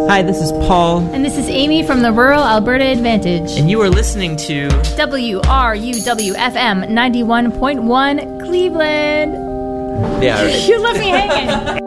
Hi, this is Paul. And this is Amy from the Rural Alberta Advantage. And you are listening to WRUW-FM 91.1 Cleveland. Yeah, You left me hanging.